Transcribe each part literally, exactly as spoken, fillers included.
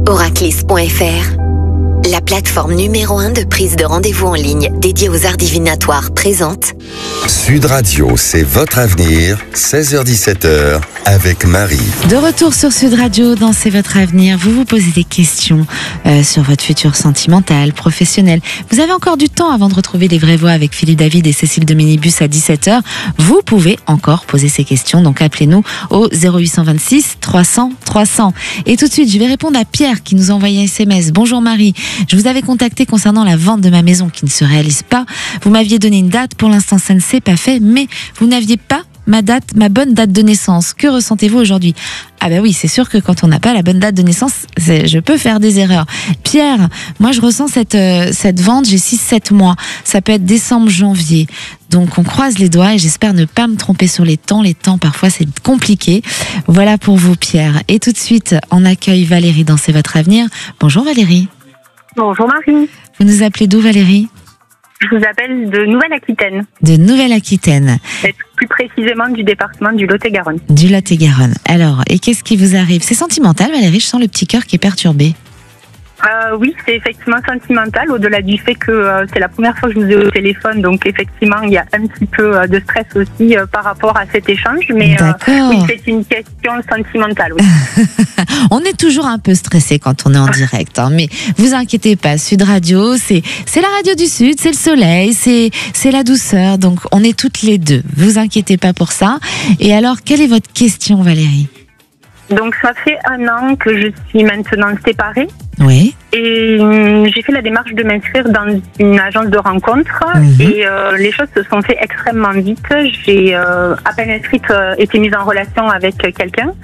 Oraclis point F R, la plateforme numéro un de prise de rendez-vous en ligne dédiée aux arts divinatoires, présente Sud Radio, c'est votre avenir, seize heures dix-sept heures, avec Marie. De retour sur Sud Radio, dans C'est votre avenir, vous vous posez des questions euh, sur votre futur sentimental, professionnel. Vous avez encore du temps avant de retrouver les vraies voix avec Philippe David et Cécile de Minibus à dix-sept heures. Vous pouvez encore poser ces questions, donc appelez-nous au zéro huit cent vingt-six trois cents trois cents. Et tout de suite, je vais répondre à Pierre qui nous envoie un S M S. Bonjour Marie, je vous avais contacté concernant la vente de ma maison qui ne se réalise pas. Vous m'aviez donné une date, pour l'instant ça ne s'est pas fait, mais vous n'aviez pas ma date, ma bonne date de naissance. Que ressentez-vous aujourd'hui? Ah ben oui, c'est sûr que quand on n'a pas la bonne date de naissance, je peux faire des erreurs. Pierre, moi je ressens cette, euh, cette vente, j'ai six sept mois. Ça peut être décembre, janvier. Donc on croise les doigts et j'espère ne pas me tromper sur les temps. Les temps, parfois, c'est compliqué. Voilà pour vous, Pierre. Et tout de suite, on accueille Valérie dans C'est votre avenir. Bonjour Valérie. Bonjour Marie. Vous nous appelez d'où Valérie? Je vous appelle de Nouvelle-Aquitaine. De Nouvelle-Aquitaine. Et plus précisément du département du Lot-et-Garonne. Du Lot-et-Garonne. Alors, et qu'est-ce qui vous arrive? C'est sentimental, Valérie, je sens le petit cœur qui est perturbé. Euh, oui, c'est effectivement sentimental, au-delà du fait que euh, c'est la première fois que je vous ai au téléphone, donc effectivement, il y a un petit peu euh, de stress aussi euh, par rapport à cet échange, mais euh, oui, c'est une question sentimentale. Oui. On est toujours un peu stressé quand on est en direct, hein, mais vous inquiétez pas, Sud Radio, c'est c'est la radio du Sud, c'est le soleil, c'est c'est la douceur, donc on est toutes les deux. Vous inquiétez pas pour ça. Et alors, quelle est votre question, Valérie? Donc ça fait un an que je suis maintenant séparée. Oui. Et euh, j'ai fait la démarche de m'inscrire dans une agence de rencontres. Mmh. Et euh, les choses se sont fait extrêmement vite. J'ai euh, à peine inscrite euh, été mise en relation avec quelqu'un.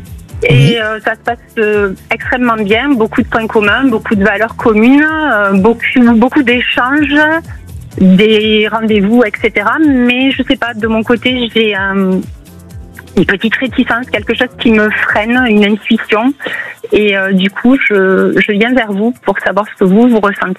Et mmh. euh, ça se passe euh, extrêmement bien. Beaucoup de points communs, beaucoup de valeurs communes, euh, beaucoup, beaucoup d'échanges, des rendez-vous, et cetera. Mais je sais pas, de mon côté, j'ai un... une petite réticence, quelque chose qui me freine, une intuition. Et euh, du coup, je, je viens vers vous pour savoir ce que vous, vous ressentez.